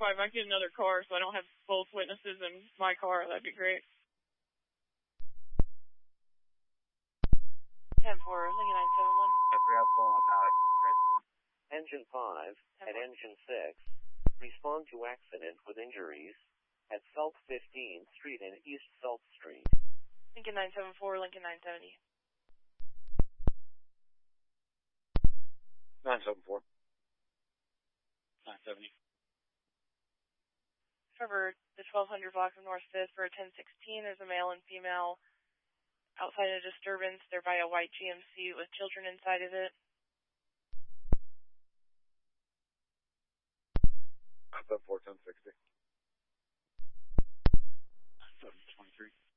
clarify, if I get another car so I don't have both witnesses in my car, that'd be great. 10-4, Lincoln 971. Engine 5 and Engine 6 respond to accident with injuries at South 15th Street and East South Street. Lincoln 974, Lincoln 970. 974. 970. Trevor, the 1200 block of North 5th for a 1016. There's a male and female outside a disturbance. They're by a white GMC with children inside of it. 974, 1060. 973.